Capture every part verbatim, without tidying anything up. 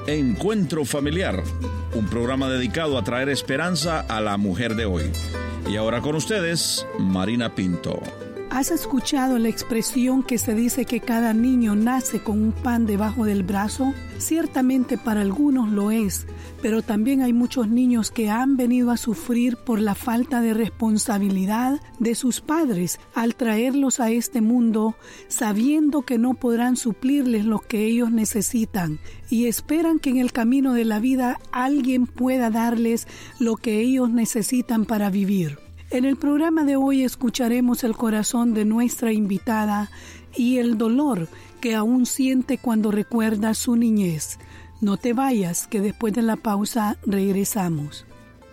Encuentro Familiar, un programa dedicado a traer esperanza a la mujer de hoy. Y ahora con ustedes, Marina Pinto. ¿Has escuchado la expresión que se dice que cada niño nace con un pan debajo del brazo? Ciertamente para algunos lo es, pero también hay muchos niños que han venido a sufrir por la falta de responsabilidad de sus padres al traerlos a este mundo, sabiendo que no podrán suplirles lo que ellos necesitan y esperan que en el camino de la vida alguien pueda darles lo que ellos necesitan para vivir. En el programa de hoy escucharemos el corazón de nuestra invitada y el dolor que aún siente cuando recuerda su niñez. No te vayas, que después de la pausa regresamos.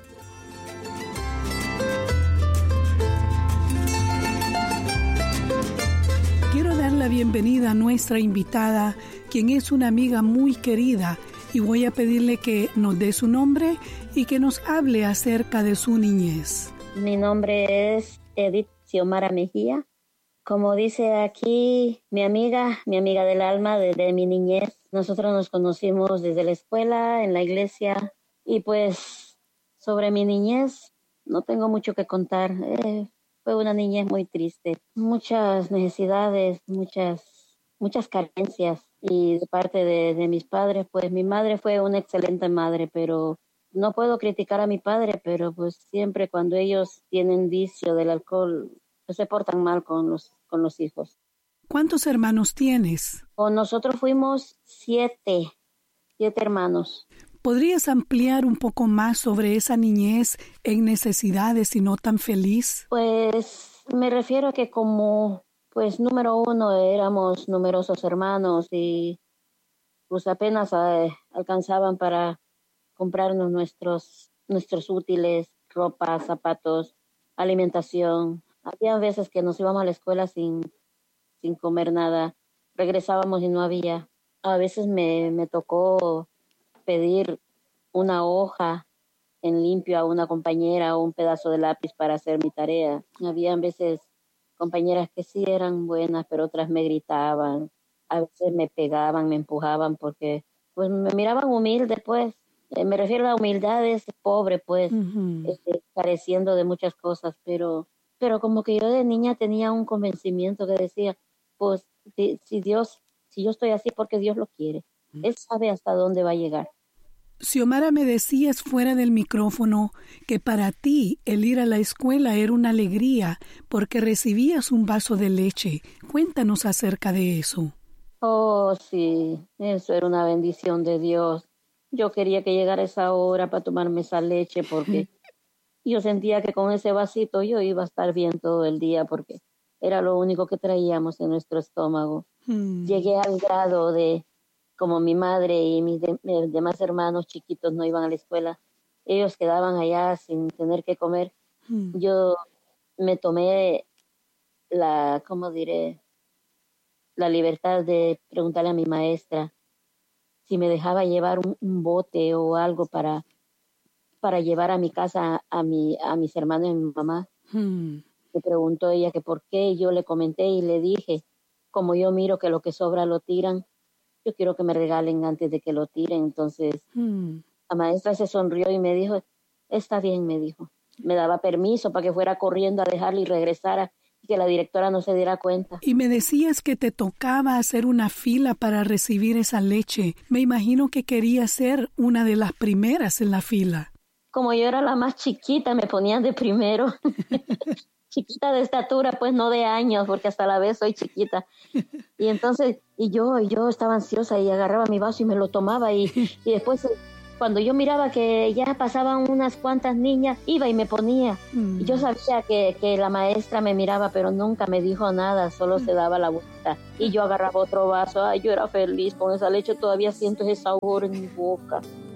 Quiero dar la bienvenida a nuestra invitada, quien es una amiga muy querida, y voy a pedirle que nos dé su nombre y que nos hable acerca de su niñez. Mi nombre es Edith Xiomara Mejía. Como dice aquí mi amiga, mi amiga del alma desde mi niñez. Nosotros nos conocimos desde la escuela, en la iglesia. Y pues sobre mi niñez no tengo mucho que contar. Eh, fue una niñez muy triste. Muchas necesidades, muchas, muchas carencias. Y de parte de, de mis padres, pues mi madre fue una excelente madre, pero... No puedo criticar a mi padre, pero pues siempre cuando ellos tienen vicio del alcohol, pues se portan mal con los, con los hijos. ¿Cuántos hermanos tienes? O nosotros fuimos siete, siete hermanos. ¿Podrías ampliar un poco más sobre esa niñez en necesidades y no tan feliz? Pues me refiero a que como, pues número uno, éramos numerosos hermanos y pues apenas eh, alcanzaban para comprarnos nuestros, nuestros útiles, ropa, zapatos, alimentación. Había veces que nos íbamos a la escuela sin, sin comer nada. Regresábamos y no había. A veces me, me tocó pedir una hoja en limpio a una compañera o un pedazo de lápiz para hacer mi tarea. Habían veces compañeras que sí eran buenas, pero otras me gritaban. A veces me pegaban, me empujaban porque pues me miraban humilde, pues. Eh, me refiero a la humildad, es pobre, pues, uh-huh. este, careciendo de muchas cosas, pero, pero como que yo de niña tenía un convencimiento que decía, pues, si, si Dios, si yo estoy así porque Dios lo quiere, uh-huh. Él sabe hasta dónde va a llegar. Xiomara, me decías fuera del micrófono que para ti el ir a la escuela era una alegría porque recibías un vaso de leche. Cuéntanos acerca de eso. Oh, sí, eso era una bendición de Dios. Yo quería que llegara esa hora para tomarme esa leche porque yo sentía que con ese vasito yo iba a estar bien todo el día porque era lo único que traíamos en nuestro estómago. Hmm. Llegué al grado de, como mi madre y mis, de, mis demás hermanos chiquitos no iban a la escuela, ellos quedaban allá sin tener que comer. Hmm. Yo me tomé la, ¿cómo diré? La libertad de preguntarle a mi maestra si me dejaba llevar un, un bote o algo para, para llevar a mi casa a, mi, a mis hermanos y a mi mamá. Hmm. Me preguntó ella que por qué, yo le comenté y le dije, como yo miro que lo que sobra lo tiran, yo quiero que me regalen antes de que lo tiren. Entonces, hmm. la maestra se sonrió y me dijo, está bien, me dijo. Me daba permiso para que fuera corriendo a dejarle y regresara, y que la directora no se diera cuenta. Y me decías que te tocaba hacer una fila para recibir esa leche. Me imagino que querías ser una de las primeras en la fila. Como yo era la más chiquita, me ponían de primero. Chiquita de estatura, pues no de años, porque hasta la vez soy chiquita. Y entonces, y yo, yo estaba ansiosa y agarraba mi vaso y me lo tomaba y, y después... Cuando yo miraba que ya pasaban unas cuantas niñas, iba y me ponía. Mm. Y yo sabía que, que la maestra me miraba, pero nunca me dijo nada, solo mm. se daba la vuelta. Y yo agarraba otro vaso, ay, yo era feliz con esa leche, todavía siento ese sabor en mi boca.